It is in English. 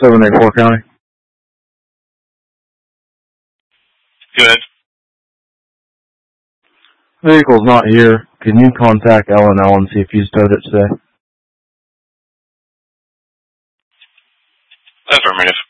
784 County. Good. Vehicle's not here. Can you contact L&L and see if he's towed it today? Affirmative.